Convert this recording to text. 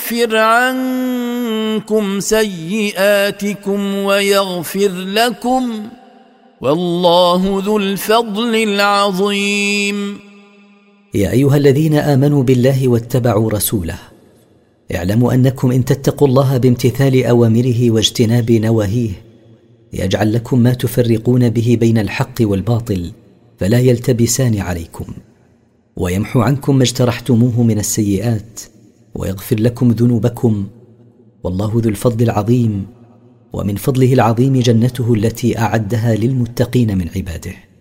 يكفر عنكم سيئاتكم ويغفر لكم، والله ذو الفضل العظيم. يا أيها الذين آمنوا بالله واتبعوا رسوله، اعلموا أنكم إن تتقوا الله بامتثال أوامره واجتناب نواهيه يجعل لكم ما تفرقون به بين الحق والباطل فلا يلتبسان عليكم، ويمحو عنكم ما اجترحتموه من السيئات ويغفر لكم ذنوبكم، والله ذو الفضل العظيم. ومن فضله العظيم جنته التي أعدها للمتقين من عباده.